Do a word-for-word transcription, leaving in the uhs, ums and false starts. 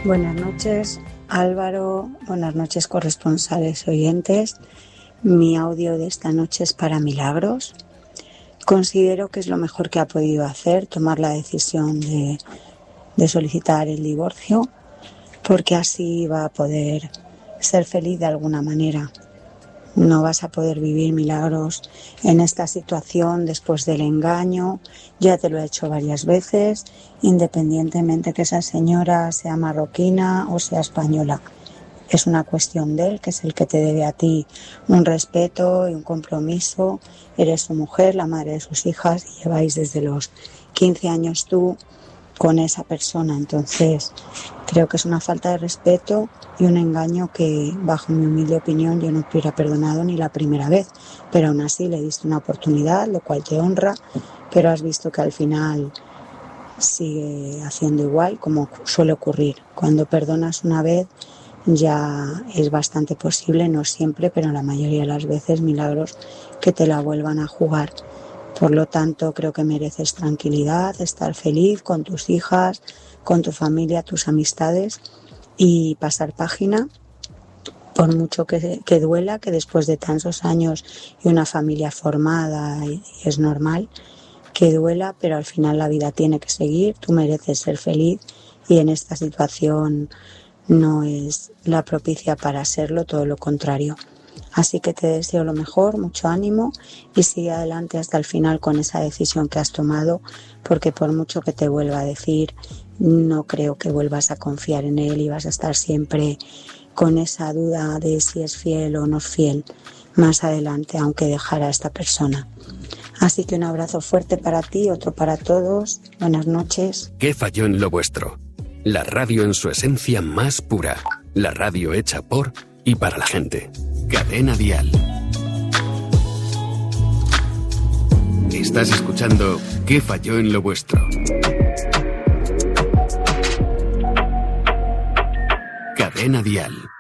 Buenas noches, Álvaro. Buenas noches, corresponsales oyentes. Mi audio de esta noche es para Milagros. Considero que es lo mejor que ha podido hacer, tomar la decisión de, de solicitar el divorcio, porque así va a poder ser feliz de alguna manera. No vas a poder vivir, Milagros, en esta situación después del engaño. Ya te lo he hecho varias veces, independientemente que esa señora sea marroquina o sea española. Es una cuestión de él, que es el que te debe a ti un respeto y un compromiso. Eres su mujer, la madre de sus hijas, y lleváis desde los quince años tú con esa persona. Entonces, creo que es una falta de respeto y un engaño que, bajo mi humilde opinión, yo no te hubiera perdonado ni la primera vez. Pero aún así le diste una oportunidad, lo cual te honra, pero has visto que al final sigue haciendo igual, como suele ocurrir. Cuando perdonas una vez ya es bastante posible, no siempre, pero la mayoría de las veces, Milagros, que te la vuelvan a jugar. Por lo tanto, creo que mereces tranquilidad, estar feliz con tus hijas, con tu familia, tus amistades y pasar página, por mucho que, que duela, que después de tantos años y una familia formada, y, y es normal que duela, pero al final la vida tiene que seguir, tú mereces ser feliz y en esta situación no es la propicia para serlo, todo lo contrario. Así que te deseo lo mejor, mucho ánimo y sigue adelante hasta el final con esa decisión que has tomado, porque por mucho que te vuelva a decir, no creo que vuelvas a confiar en él y vas a estar siempre con esa duda de si es fiel o no es fiel más adelante, aunque dejara a esta persona. Así que un abrazo fuerte para ti, otro para todos. Buenas noches. ¿Qué falló en lo vuestro? La radio en su esencia más pura. La radio hecha por y para la gente. Cadena Dial. Estás escuchando ¿Qué falló en lo vuestro? Cadena Dial.